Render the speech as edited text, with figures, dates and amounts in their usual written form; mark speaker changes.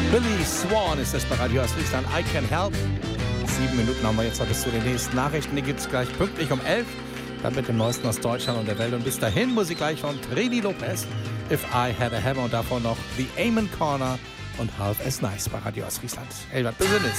Speaker 1: Billy Swan ist das bei Radio Ostfriesland. I Can Help. 7 Minuten haben wir jetzt noch bis zu den nächsten Nachrichten. Die gibt es gleich pünktlich um 11. Dann mit dem Neuesten aus Deutschland und der Welt. Und bis dahin Musik gleich von Trini Lopez. If I Had a Hammer. Und davon noch The Amen Corner und Half as Nice bei Radio Ostfriesland. Elbert Business.